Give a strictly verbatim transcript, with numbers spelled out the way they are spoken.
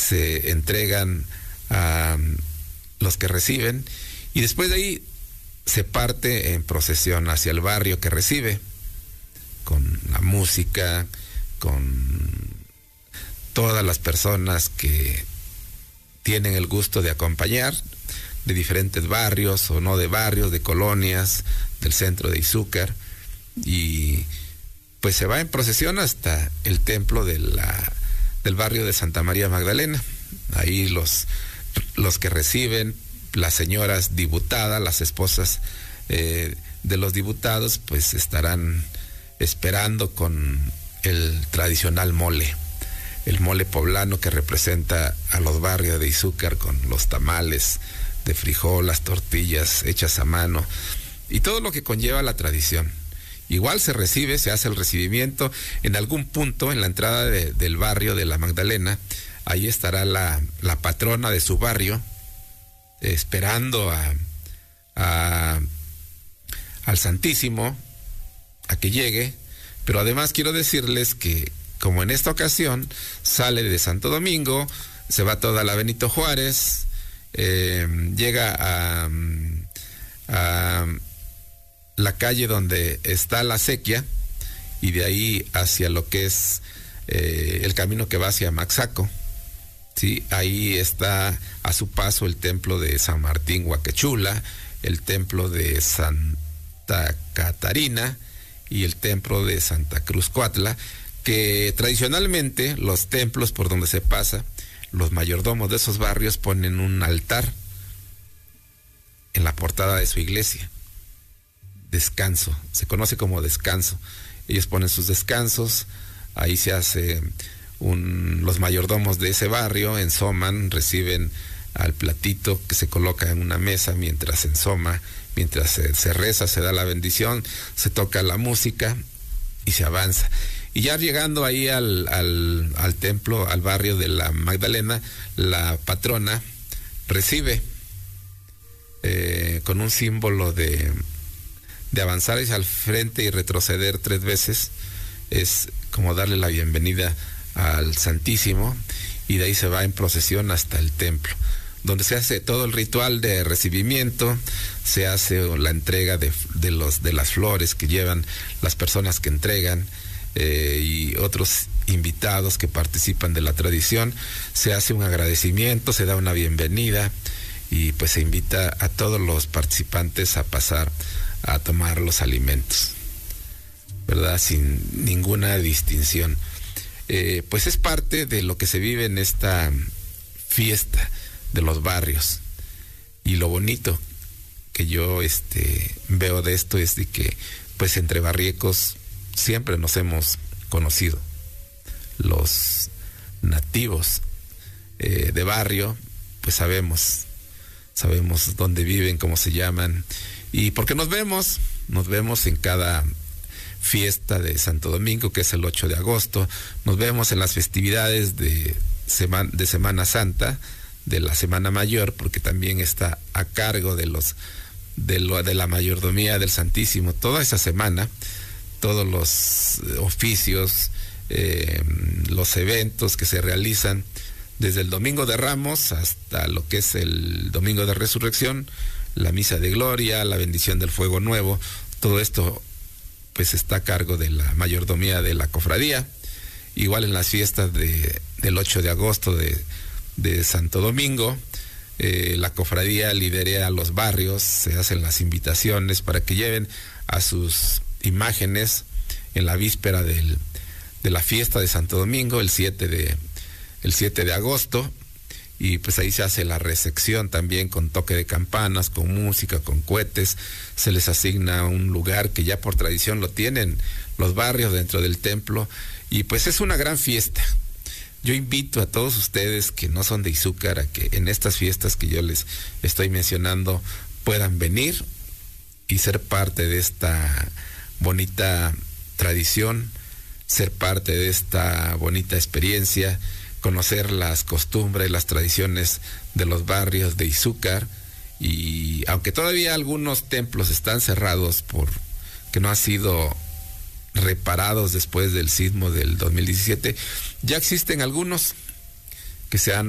se entregan a los que reciben, y después de ahí se parte en procesión hacia el barrio que recibe, con la música, con todas las personas que tienen el gusto de acompañar, de diferentes barrios o no de barrios, de colonias, del centro de Izúcar, y pues se va en procesión hasta el templo de la, del barrio de Santa María Magdalena. Ahí los, los que reciben, las señoras diputadas, las esposas eh, de los diputados, pues estarán esperando con el tradicional mole, el mole poblano que representa a los barrios de Izúcar, con los tamales de frijol, las tortillas hechas a mano y todo lo que conlleva la tradición. Igual se recibe, se hace el recibimiento en algún punto en la entrada de, del barrio de la Magdalena. Ahí estará la, la patrona de su barrio, eh, esperando a, a, al Santísimo a que llegue. Pero además quiero decirles que, como en esta ocasión, sale de Santo Domingo, se va toda la Benito Juárez, eh, llega a, a la calle donde está la acequia, y de ahí hacia lo que es eh, el camino que va hacia Maxaco, ¿sí? Ahí está a su paso el templo de San Martín Huacachula, el templo de Santa Catarina y el templo de Santa Cruz Coatla, que tradicionalmente los templos por donde se pasa, los mayordomos de esos barrios ponen un altar en la portada de su iglesia. Descanso, se conoce como descanso. Ellos ponen sus descansos, ahí se hace un, los mayordomos de ese barrio ensoman, reciben al platito que se coloca en una mesa mientras se ensoma, mientras se, se reza, se da la bendición, se toca la música y se avanza. Y ya llegando ahí al, al, al templo, al barrio de la Magdalena, la patrona recibe eh, con un símbolo de de avanzar hacia el frente y retroceder tres veces, es como darle la bienvenida al Santísimo, y de ahí se va en procesión hasta el templo, donde se hace todo el ritual de recibimiento, se hace la entrega de, de, los, de las flores que llevan las personas que entregan, eh, y otros invitados que participan de la tradición, se hace un agradecimiento, se da una bienvenida, y pues se invita a todos los participantes a pasar a tomar los alimentos, ¿verdad? Sin ninguna distinción. Eh, pues es parte de lo que se vive en esta fiesta de los barrios. Y lo bonito que yo este, veo de esto es de que, pues entre barriecos siempre nos hemos conocido. Los nativos eh, de barrio, pues sabemos, sabemos dónde viven, cómo se llaman. Y porque nos vemos, nos vemos en cada fiesta de Santo Domingo, que es el ocho de agosto, nos vemos en las festividades de, sema, de Semana Santa, de la Semana Mayor, porque también está a cargo de los de, lo, de la mayordomía del Santísimo toda esa semana, todos los oficios, eh, los eventos que se realizan desde el Domingo de Ramos hasta lo que es el Domingo de Resurrección, la misa de gloria, la bendición del fuego nuevo, todo esto pues está a cargo de la mayordomía de la cofradía. Igual en las fiestas de, del ocho de agosto de, de Santo Domingo, eh, la cofradía lidera a los barrios, se hacen las invitaciones para que lleven a sus imágenes en la víspera del, de la fiesta de Santo Domingo, el siete de, el siete de agosto, y pues ahí se hace la recepción también con toque de campanas, con música, con cohetes. Se les asigna un lugar que ya por tradición lo tienen los barrios dentro del templo, y pues es una gran fiesta. Yo invito a todos ustedes que no son de Izúcar a que en estas fiestas que yo les estoy mencionando puedan venir y ser parte de esta bonita tradición, ser parte de esta bonita experiencia, conocer las costumbres, las tradiciones de los barrios de Izúcar. Y aunque todavía algunos templos están cerrados por que no han sido reparados después del sismo del dos mil diecisiete, ya existen algunos que se han